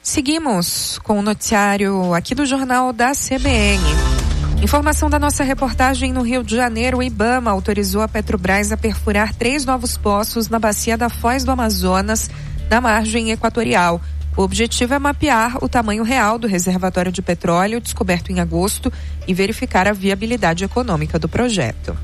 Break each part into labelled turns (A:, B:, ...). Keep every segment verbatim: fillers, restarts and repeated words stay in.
A: Seguimos com o noticiário aqui do Jornal da C B N. Informação da nossa reportagem no Rio de Janeiro. O IBAMA autorizou a Petrobras a perfurar três novos poços na bacia da Foz do Amazonas, na margem equatorial. O objetivo é mapear o tamanho real do reservatório de petróleo descoberto em agosto e verificar a viabilidade econômica do projeto.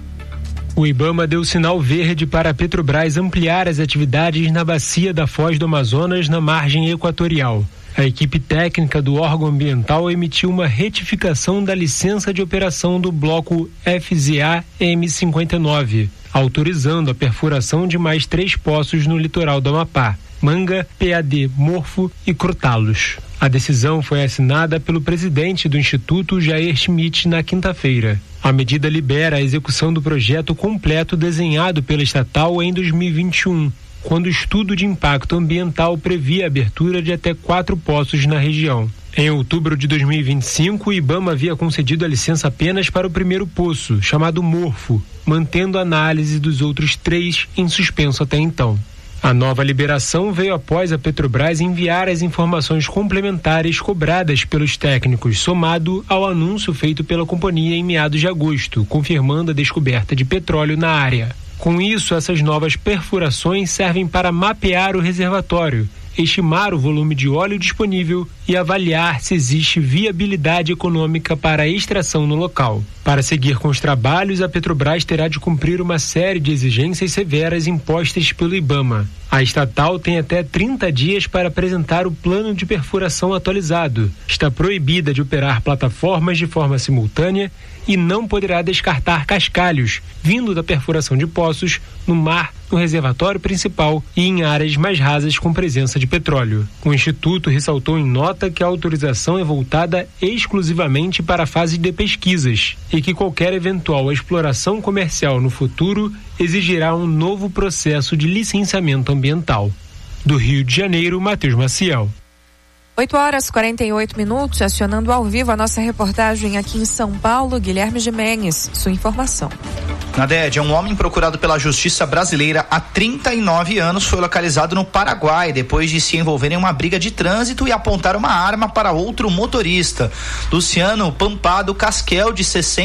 B: O IBAMA deu sinal verde para a Petrobras ampliar as atividades na bacia da Foz do Amazonas, na margem equatorial. A equipe técnica do órgão ambiental emitiu uma retificação da licença de operação do bloco F Z A M cinquenta e nove, autorizando a perfuração de mais três poços no litoral do Amapá: Manga, P A D Morfo e Crotalos. A decisão foi assinada pelo presidente do Instituto, Jair Schmidt, na quinta-feira. A medida libera a execução do projeto completo desenhado pela estatal em dois mil e vinte e um, quando o estudo de impacto ambiental previa a abertura de até quatro poços na região. Em outubro de dois mil e vinte e cinco, o IBAMA havia concedido a licença apenas para o primeiro poço, chamado Morfo, mantendo a análise dos outros três em suspenso até então. A nova liberação veio após a Petrobras enviar as informações complementares cobradas pelos técnicos, somado ao anúncio feito pela companhia em meados de agosto, confirmando a descoberta de petróleo na área. Com isso, essas novas perfurações servem para mapear o reservatório, estimar o volume de óleo disponível e avaliar se existe viabilidade econômica para a extração no local. Para seguir com os trabalhos, a Petrobras terá de cumprir uma série de exigências severas impostas pelo IBAMA. A estatal tem até trinta dias para apresentar o plano de perfuração atualizado. Está proibida de operar plataformas de forma simultânea e não poderá descartar cascalhos, vindo da perfuração de poços, no mar, no reservatório principal e em áreas mais rasas com presença de petróleo. O Instituto ressaltou em nota que a autorização é voltada exclusivamente para a fase de pesquisas e que qualquer eventual exploração comercial no futuro exigirá um novo processo de licenciamento ambiental. Do Rio de Janeiro, Matheus Maciel.
A: oito horas e quarenta e oito minutos, acionando ao vivo a nossa reportagem aqui em São Paulo, Guilherme Gimenez, sua informação.
C: Nadede, um homem procurado pela Justiça Brasileira há trinta e nove anos foi localizado no Paraguai depois de se envolver em uma briga de trânsito e apontar uma arma para outro motorista. Luciano Pampado Casquel, de sessenta